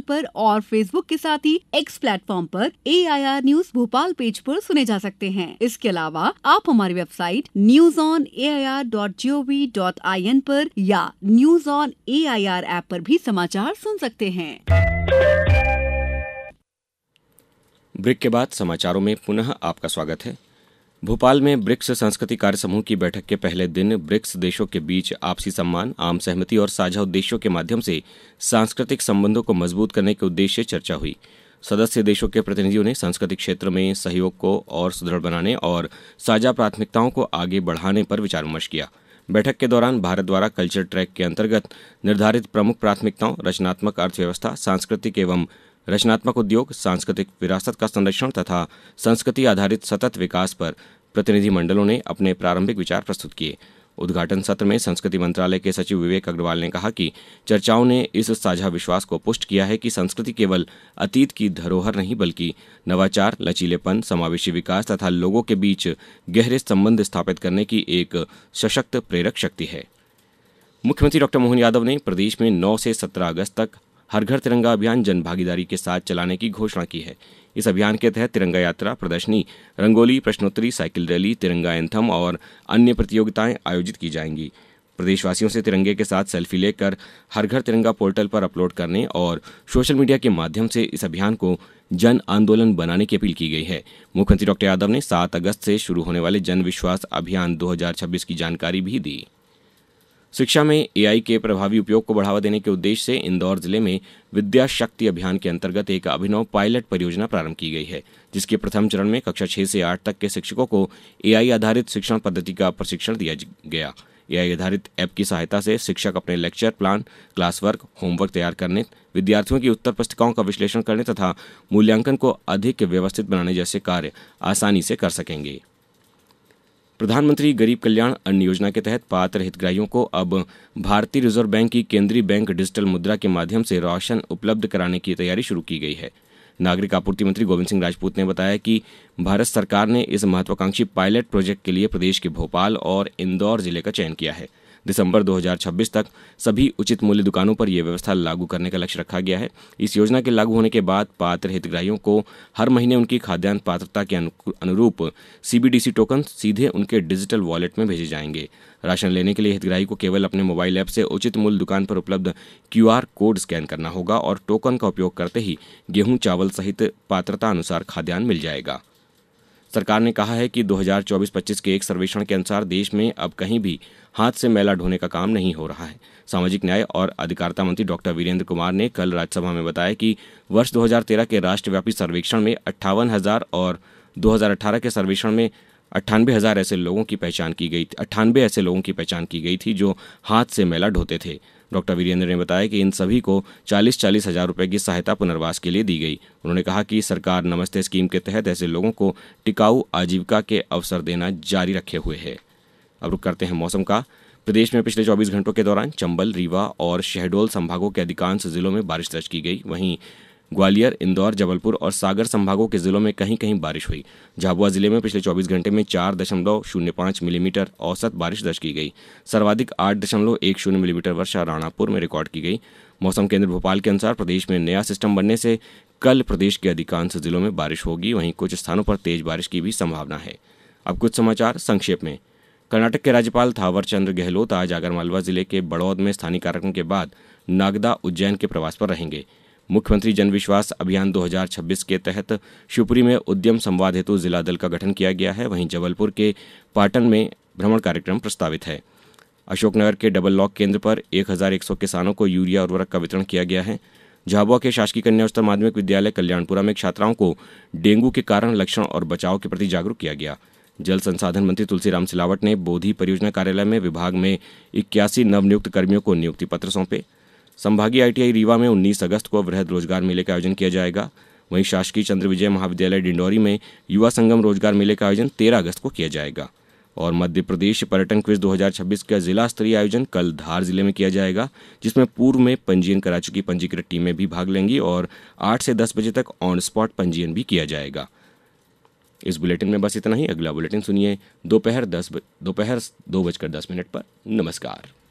पर और फेसबुक के साथ ही एक्स प्लेटफॉर्म पर AIR न्यूज भोपाल पेज पर सुने जा सकते हैं। इसके अलावा आप हमारी वेबसाइट newsonair.gov.in पर या न्यूज ऑन AIR ऐप पर भी समाचार सुन सकते हैं। ब्रेक के बाद समाचारों में पुनः आपका स्वागत है। भोपाल में ब्रिक्स संस्कृति कार्य समूह की बैठक के पहले दिन ब्रिक्स देशों के बीच आपसी सम्मान, आम सहमति और साझा उद्देश्यों के माध्यम से सांस्कृतिक संबंधों को मजबूत करने के उद्देश्य से चर्चा हुई। सदस्य देशों के प्रतिनिधियों ने सांस्कृतिक क्षेत्र में सहयोग को और सुदृढ़ बनाने और साझा प्राथमिकताओं को आगे बढ़ाने पर विचार विमर्श किया। बैठक के दौरान भारत द्वारा कल्चर ट्रैक के अंतर्गत निर्धारित प्रमुख प्राथमिकताओं, रचनात्मक अर्थव्यवस्था, सांस्कृतिक एवं रचनात्मक उद्योग, सांस्कृतिक विरासत का संरक्षण तथा संस्कृति आधारित सतत विकास पर प्रतिनिधिमंडलों ने अपने प्रारंभिक विचार प्रस्तुत किए। उद्घाटन सत्र में संस्कृति मंत्रालय के सचिव विवेक अग्रवाल ने कहा कि चर्चाओं ने इस साझा विश्वास को पुष्ट किया है कि संस्कृति केवल अतीत की धरोहर नहीं बल्कि नवाचार, लचीलेपन, समावेशी विकास तथा लोगों के बीच गहरे संबंध स्थापित करने की एक सशक्त प्रेरक शक्ति है। मुख्यमंत्री डॉ मोहन यादव ने प्रदेश में 9 से 17 अगस्त तक हर घर तिरंगा अभियान जन भागीदारी के साथ चलाने की घोषणा की है। इस अभियान के तहत तिरंगा यात्रा, प्रदर्शनी, रंगोली, प्रश्नोत्तरी, साइकिल रैली, तिरंगा एंथम और अन्य प्रतियोगिताएं आयोजित की जाएंगी। प्रदेशवासियों से तिरंगे के साथ सेल्फी लेकर हर घर तिरंगा पोर्टल पर अपलोड करने और सोशल मीडिया के माध्यम से इस अभियान को जन आंदोलन बनाने की अपील की गई है। मुख्यमंत्री डॉ यादव ने 7 अगस्त से शुरू होने वाले जन विश्वास अभियान 2026 की जानकारी भी दी। शिक्षा में AI के प्रभावी उपयोग को बढ़ावा देने के उद्देश्य से इंदौर जिले में विद्या शक्ति अभियान के अंतर्गत एक अभिनव पायलट परियोजना प्रारंभ की गई है, जिसके प्रथम चरण में कक्षा 6 से 8 तक के शिक्षकों को AI आधारित शिक्षण पद्धति का प्रशिक्षण दिया गया। AI आधारित ऐप की सहायता से शिक्षक अपने lecture plan, class work, homework तैयार करने, विद्यार्थियों की उत्तर पुस्तिकाओं का विश्लेषण करने तथा मूल्यांकन को अधिक व्यवस्थित बनाने जैसे कार्य आसानी से कर सकेंगे। प्रधानमंत्री गरीब कल्याण अन्न योजना के तहत पात्र हितग्राहियों को अब भारतीय रिजर्व बैंक की केंद्रीय बैंक डिजिटल मुद्रा के माध्यम से राशन उपलब्ध कराने की तैयारी शुरू की गई है। नागरिक आपूर्ति मंत्री गोविंद सिंह राजपूत ने बताया कि भारत सरकार ने इस महत्वाकांक्षी पायलट प्रोजेक्ट के लिए प्रदेश के भोपाल और इंदौर जिले का चयन किया है। दिसंबर 2026 तक सभी उचित मूल्य दुकानों पर यह व्यवस्था लागू करने का लक्ष्य रखा गया है। इस योजना के लागू होने के बाद पात्र हितग्राहियों को हर महीने उनकी खाद्यान्न पात्रता के अनुरूप CBDC टोकन सीधे उनके डिजिटल वॉलेट में भेजे जाएंगे। राशन लेने के लिए हितग्राही को केवल अपने मोबाइल ऐप से उचित मूल्य दुकान पर उपलब्ध QR कोड स्कैन करना होगा और टोकन का उपयोग करते ही गेहूं, चावल सहित पात्रता अनुसार खाद्यान्न मिल जाएगा। सरकार ने कहा है कि 2024-25 के एक सर्वेक्षण के अनुसार देश में अब कहीं भी हाथ से मैला ढोने का काम नहीं हो रहा है। सामाजिक न्याय और अधिकारिता मंत्री डॉ वीरेंद्र कुमार ने कल राज्यसभा में बताया कि वर्ष 2013 के राष्ट्रव्यापी सर्वेक्षण में 58,000 और 2018 के सर्वेक्षण में 98,000 ऐसे लोगों की पहचान की गई थी जो हाथ से मैला ढोते थे। डॉ वीरेंद्र ने बताया कि इन सभी को 40-40 हज़ार रुपए की सहायता पुनर्वास के लिए दी गई। उन्होंने कहा कि सरकार नमस्ते स्कीम के तहत ऐसे लोगों को टिकाऊ आजीविका के अवसर देना जारी रखे हुए है। अब रुक करते हैं मौसम का। प्रदेश में पिछले 24 घंटों के दौरान चंबल, रीवा और शहडोल संभागों के अधिकांश जिलों में बारिश दर्ज की गई। वहीं ग्वालियर, इंदौर, जबलपुर और सागर संभागों के जिलों में कहीं कहीं बारिश हुई। झाबुआ जिले में पिछले 24 घंटे में 4.05 मिलीमीटर औसत बारिश दर्ज की गई। सर्वाधिक 8.10 मिलीमीटर वर्षा राणापुर में रिकॉर्ड की गई। मौसम केंद्र भोपाल के अनुसार प्रदेश में नया सिस्टम बनने से कल प्रदेश के अधिकांश जिलों में बारिश होगी। वहीं कुछ स्थानों पर तेज बारिश की भी संभावना है। अब कुछ समाचार संक्षेप में। कर्नाटक के राज्यपाल थावर चंद गहलोत आज आगरमालवा जिले के बड़ौद में स्थानीय कार्यक्रम के बाद नागदा, उज्जैन के प्रवास पर रहेंगे। मुख्यमंत्री जन विश्वास अभियान 2026 के तहत शिवपुरी में उद्यम संवाद हेतु जिला दल का गठन किया गया है। वहीं जबलपुर के पाटन में भ्रमण कार्यक्रम प्रस्तावित है। अशोकनगर के डबल लॉक केंद्र पर 1100 किसानों को यूरिया उर्वरक का वितरण किया गया है। झाबुआ के शासकीय कन्या उच्चतर माध्यमिक विद्यालय कल्याणपुरा में छात्राओं को डेंगू के कारण, लक्षण और बचाव के प्रति जागरूक किया गया। जल संसाधन मंत्री तुलसीराम सिलावट ने बोधी परियोजना कार्यालय में विभाग में 81 नवनियुक्त कर्मियों को नियुक्ति पत्र सौंपे। संभागीय ITI रीवा में 19 अगस्त को वृहद रोजगार मेले का आयोजन किया जाएगा। वहीं शासकीय चंद्र विजय महाविद्यालय डिंडौरी में युवा संगम रोजगार मेले का आयोजन 13 अगस्त को किया जाएगा। और मध्य प्रदेश पर्यटन क्विज 2026 का जिला स्तरीय आयोजन कल धार जिले में किया जाएगा, जिसमें पूर्व में पंजीयन करा चुकी पंजीकृत टीमें भी भाग लेंगी और 8 से 10 बजे तक ऑन स्पॉट पंजीयन भी किया जाएगा। इस बुलेटिन में बस इतना ही। अगला बुलेटिन सुनिए दोपहर 2:10 पर। नमस्कार।